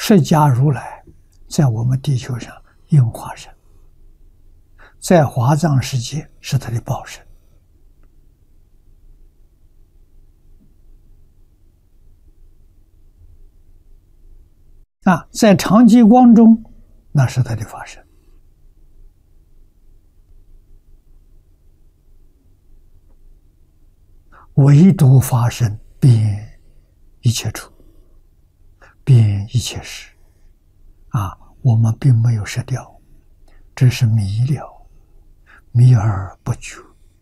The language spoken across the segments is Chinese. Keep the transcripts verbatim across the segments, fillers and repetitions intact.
释迦如来在我们地球上应化身，在华藏世界是他的报身。啊，在长寂光中，那是他的法身。唯独法身遍一切处，遍一切时。啊，我们并没有失掉，只是迷了，迷而不觉。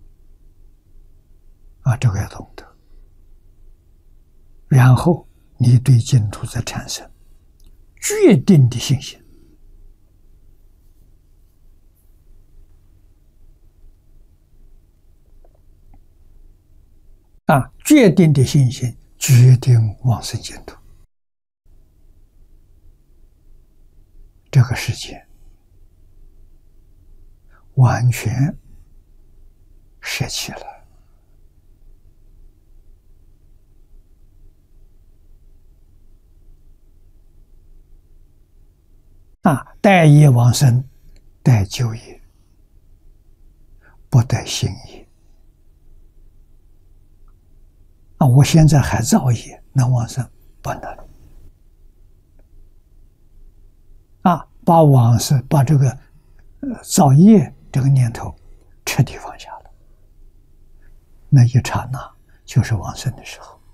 啊，这个要懂得。然后你对净土再产生决定的信心。啊，决定的信心决定往生净土。这个世界完全舍弃了。啊，待业往生，待旧业，不待新业。啊，我现在还造业，能往生？不能。啊，把往生，把这个呃造业这个念头彻底放下了，那一刹那就是往生的时候。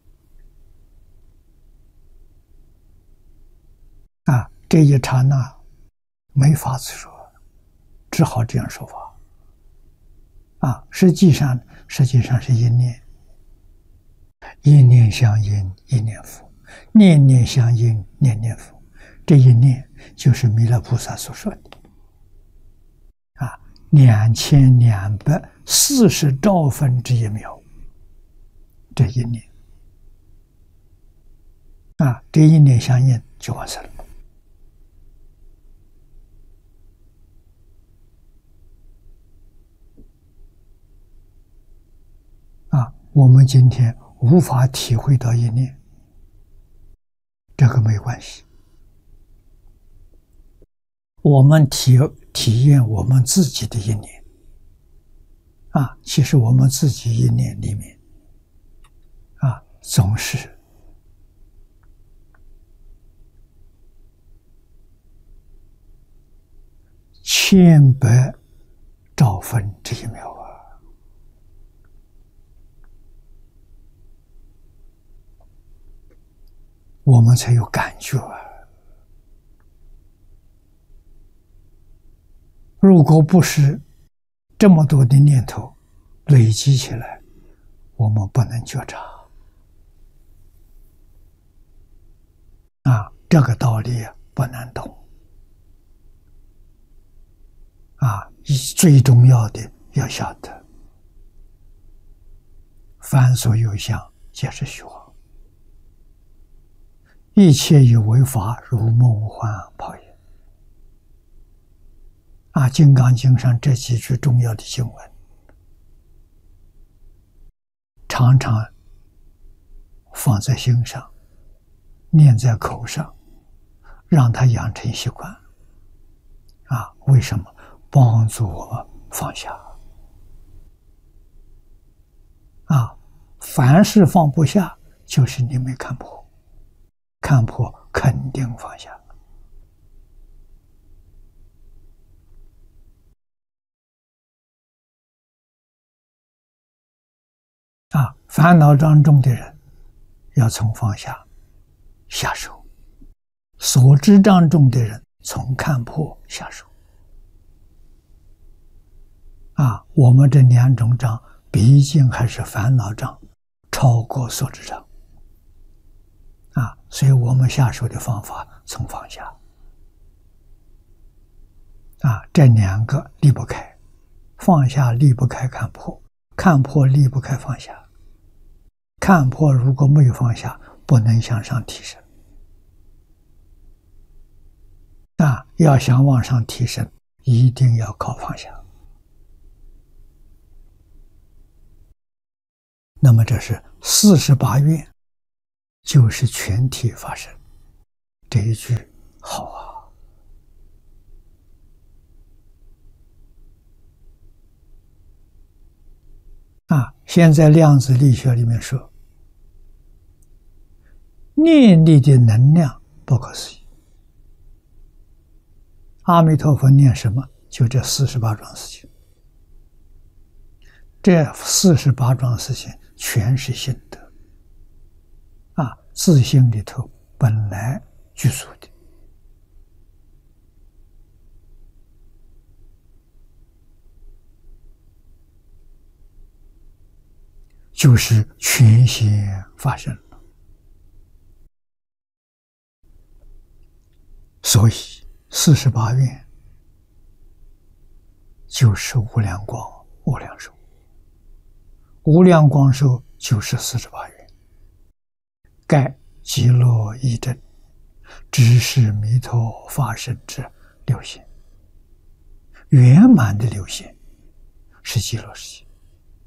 啊，这一刹那没法子说，只好这样说法。啊，实际上实际上是一念。一念相应，一念佛；念念相应，念念佛。这一念就是弥勒菩萨所说的啊，两千两百四十兆分之一秒。这一念啊，这一念相应就完事了。啊，我们今天无法体会到一念，这个没关系。我们体体验我们自己的一念，啊，其实我们自己一念里面，啊，总是千百兆分之一秒啊。我们才有感觉啊！如果不是这么多的念头累积起来，我们不能觉察啊！这个道理不难懂啊！最重要的要晓得，凡所有相，皆是虚妄。一切有为法，如梦幻泡影。啊，《金刚经》上这几句重要的经文，常常放在心上，念在口上，让它养成习惯。啊，为什么？帮助我们放下。啊，凡是放不下，就是你没看破。看破肯定放下。啊，烦恼当中的人要从放下下手，所知当中的人从看破下手。啊，我们这两种障毕竟还是烦恼障超过所知障。啊，所以我们下手的方法从放下。啊，这两个离不开，放下离不开看破，看破离不开放下。看破如果没有放下，不能向上提升。啊，要想往上提升，一定要靠放下。那么这是四十八愿，就是全体发生， 这一句好啊！啊，现在量子力学里面说，念力的能量不可思议。阿弥陀佛念什么？就这四十八桩事情。这四十八桩事情全是心得啊，自心里头本来具足的。就是全显发生了，所以四十八愿就是无量光、无量寿，无量光寿就是四十八愿。盖极乐义真，只是弥陀发生之流现，圆满的流现是极乐世界。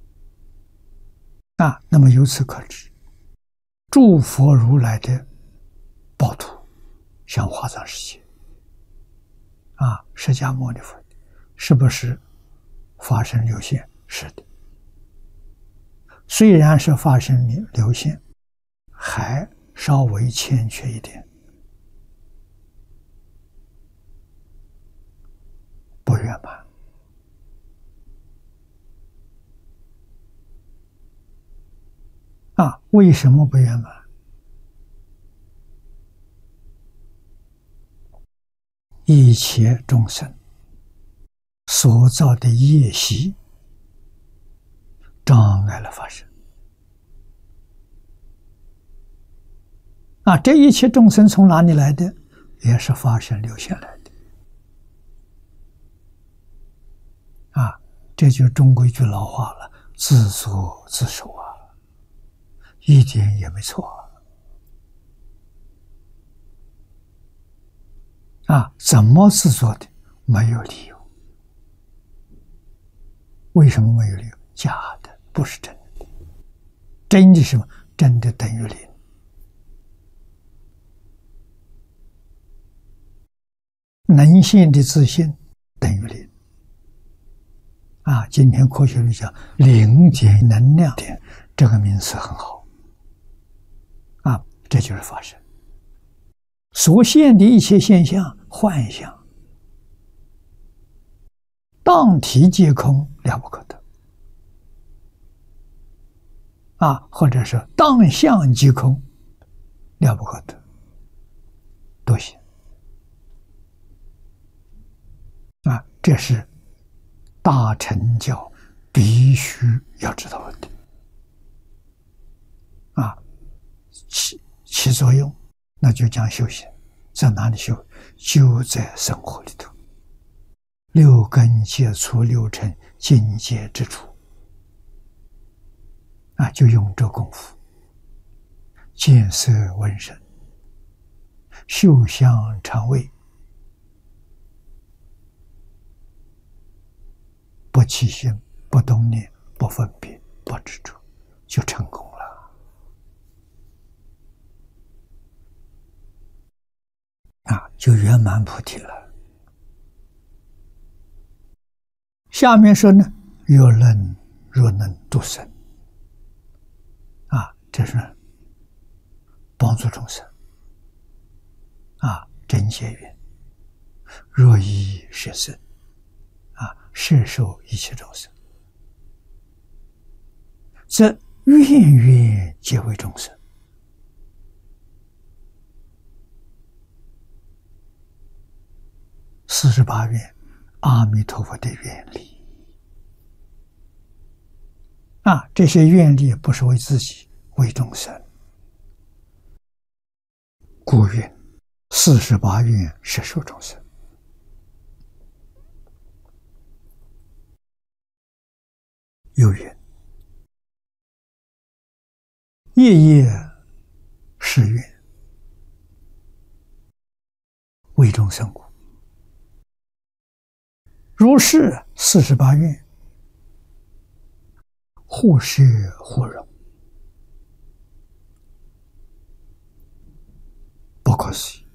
啊，那么由此可知，诸佛如来的报土，像华藏世界，啊，释迦牟尼佛是不是发生流现？是的。虽然是发生流现，还稍微欠缺一点，不圆满。啊，为什么不圆满？一切众生所造的业习障碍了发生。啊，这一切众生从哪里来的？也是发生流现来的。啊，这就中国一句老话了：自作自受啊。一点也没错啊！怎么制作的？没有理由。为什么没有理由？假的，不是真的。真的是什么？真的等于零。能现的自信等于零。啊，今天科学里讲零点能量点，这个名词很好。啊，这就是发生。所现的一切现象、幻象，当体皆空，了不可得。啊，或者是当相即空，了不可得。多行。啊，这是大乘教必须要知道的。啊。起起作用，那就讲修行，在哪里修？就在生活里头，六根接触六尘境界之处，啊，就用这功夫，见色闻声，嗅香尝味，不起心，不动念，不分别，不执着，就成功了。啊，就圆满菩提了。下面说呢，若能若能度生，啊，这是帮助众生，啊，真结缘。若以摄生，啊，摄受一切众生，则愿愿皆为众生。四十八愿，阿弥陀佛的愿力啊，这些愿力不是为自己，为众生。故愿四十八愿摄受众生。又愿夜夜誓愿，为众生故。如是四十八愿，或施或容，不可思议。